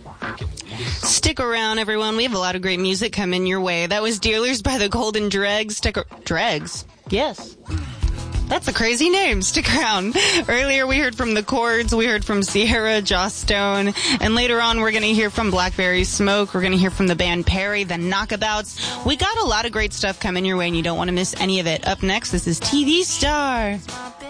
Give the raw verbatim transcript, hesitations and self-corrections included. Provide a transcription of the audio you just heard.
Stick around, everyone. We have a lot of great music coming your way. That was Dealers by the Golden Dregs. Stick ar- Dregs? Yes. That's a crazy name. Stick around. Earlier we heard from The Chords, we heard from Sierra, Joss Stone, and later on we're going to hear from Blackberry Smoke. We're going to hear from the band Perry, the Knockabouts. We got a lot of great stuff coming your way, and you don't want to miss any of it. Up next, this is T V Star.